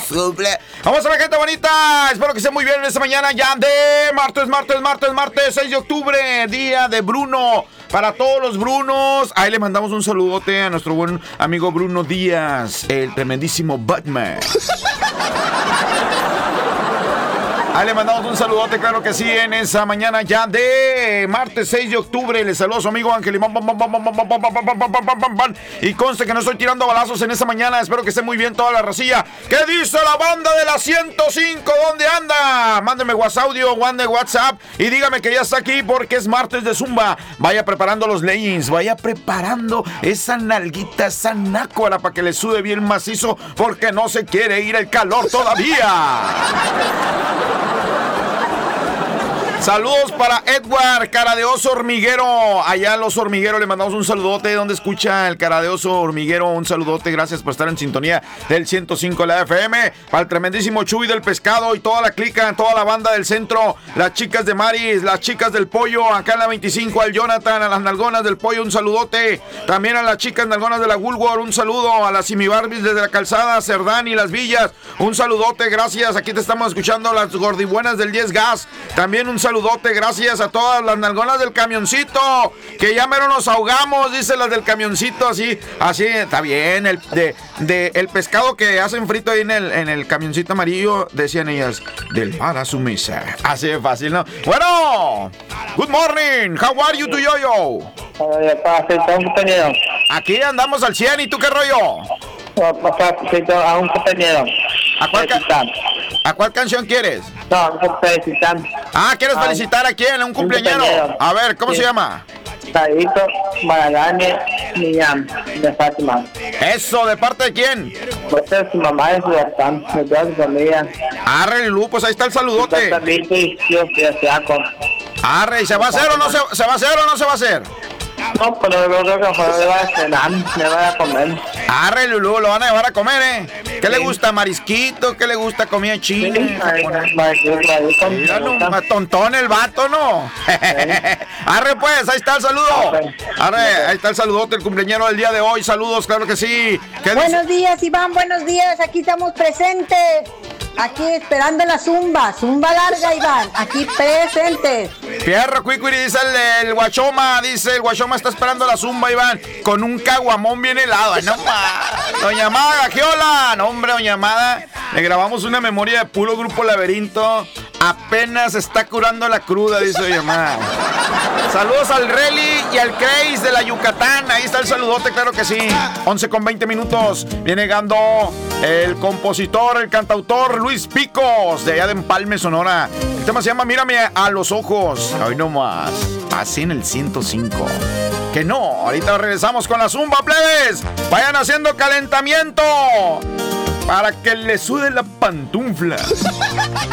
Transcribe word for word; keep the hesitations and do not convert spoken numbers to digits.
suple. Vamos a la gente bonita. Espero que esté muy bien en esta mañana ya de martes, martes, martes, martes, seis de octubre, día de Bruno. Para todos los Brunos, ahí le mandamos un saludote a nuestro buen amigo Bruno Díaz, el tremendísimo Batman. Ahí le mandamos un saludote, claro que sí, en esa mañana ya de martes seis de octubre. Le saludo a su amigo Ángel. Y conste que no estoy tirando balazos en esa mañana. Espero que esté muy bien toda la racilla. ¿Qué dice la banda de la ciento cinco? ¿Dónde anda? Mándeme WhatsApp, audio, de WhatsApp y dígame que ya está aquí porque es martes de Zumba. Vaya preparando los leggings, vaya preparando esa nalguita, esa nácuara para que le sude bien macizo porque no se quiere ir el calor todavía. Saludos para Edward, cara de oso hormiguero. Allá en Los Hormigueros le mandamos un saludote. Donde escucha el cara de oso hormiguero, un saludote. Gracias por estar en sintonía del ciento cinco de la F M. Para el tremendísimo Chuy del Pescado y toda la clica, toda la banda del centro. Las chicas de Maris, las chicas del Pollo. Acá en la veinticinco al Jonathan, a las nalgonas del Pollo, un saludote. También a las chicas nalgonas de la Woolworth, un saludo. A las Simibarbis desde la Calzada, Cerdán y Las Villas, un saludote. Gracias, aquí te estamos escuchando. Las gordibuenas del diez Gas, también un saludo. Saludote, gracias a todas las nalgonas del camioncito, que ya mero nos ahogamos, dice las del camioncito, así, así, está bien, el, de, de, el pescado que hacen frito ahí en el, en el camioncito amarillo, decían ellas, del mar a su mesa, así de fácil, ¿no? Bueno, good morning, how are you, tu yo-yo? Aquí andamos al cien, ¿y tú qué rollo? A un compañero. ¿A cuál, ca- ¿A cuál canción quieres? No, felicitar. Ah, ¿quieres felicitar a quién? ¿A un cumpleañero? A ver, ¿cómo sí. se llama? Saito Maragane Millán, de Fátima. Eso, ¿de parte de quién? Pues de su mamá y su bastán, de toda su familia. Arre, Lu, pues ahí está el saludote. Arre, ¿y se va a hacer o no se, se va a hacer o no se va a hacer? No, pero yo creo que mejor le va a cenar, le va a comer. Arre, Lulú, lo van a llevar a comer, ¿eh? ¿Qué sí. le gusta? ¿Marisquito? ¿Qué le gusta? ¿Comida china? Sí, marisquito. Mira, no, más tontón el vato, ¿no? Sí. Arre, pues, ahí está el saludo. Arre, ahí está el saludote, el cumpleañero del día de hoy. Saludos, claro que sí. Buenos dice? días, Iván, buenos días. Aquí estamos presentes. Aquí esperando la zumba, zumba larga, Iván, aquí presentes. Fierro, Cuicuiri, dice el, el Guachoma, dice el Guachoma está esperando la zumba, Iván, con un caguamón bien helado. No, doña Amada, ¿qué hola? No, hombre, doña Amada, le grabamos una memoria de puro Grupo Laberinto. Apenas está curando la cruda, dice doña Amada. Saludos al Reli y al Craze de la Yucatán. Ahí está el saludote, claro que sí. once con veinte minutos. Viene llegando el compositor, el cantautor Luis Picos, de allá de Empalme, Sonora. El tema se llama Mírame a los ojos. Hoy nomás. Así en el ciento cinco. Que no, ahorita regresamos con la zumba, plebes. Vayan haciendo calentamiento para que le sude la pantufla.